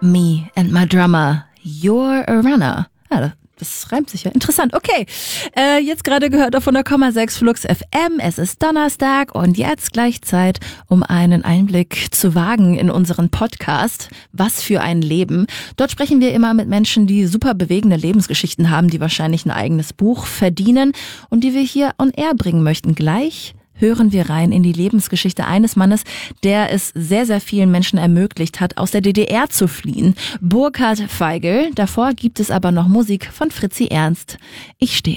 Me and my drummer, you're a runner. Ja, das reimt sich ja. Interessant. Okay, jetzt gerade gehört auf 100,6 Flux FM. Es ist Donnerstag und jetzt gleich Zeit, um einen Einblick zu wagen in unseren Podcast. Was für ein Leben. Dort sprechen wir immer mit Menschen, die super bewegende Lebensgeschichten haben, die wahrscheinlich ein eigenes Buch verdienen und die wir hier on air bringen möchten. Gleich hören wir rein in die Lebensgeschichte eines Mannes, der es sehr, sehr vielen Menschen ermöglicht hat, aus der DDR zu fliehen. Burkhard Feigl. Davor gibt es aber noch Musik von Fritzi Ernst. Ich stehe.